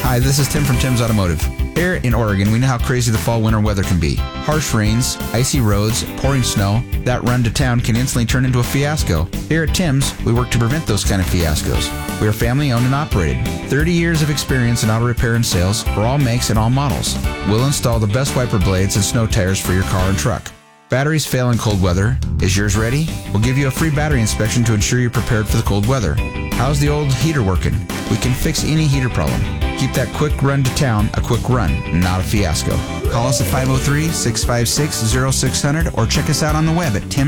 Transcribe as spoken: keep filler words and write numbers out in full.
Hi, this is Tim from Tim's Automotive. Here in Oregon, we know how crazy the fall-winter weather can be. Harsh rains, icy roads, pouring snow, that run to town can instantly turn into a fiasco. Here at Tim's, we work to prevent those kind of fiascos. We are family-owned and operated. thirty years of experience in auto repair and sales for all makes and all models. We'll install the best wiper blades and snow tires for your car and truck. Batteries fail in cold weather. Is yours ready? We'll give you a free battery inspection to ensure you're prepared for the cold weather. How's the old heater working? We can fix any heater problem. Keep that quick run to town a quick run, not a fiasco. Call us at five oh three, six five six, oh six hundred or check us out on the web at tim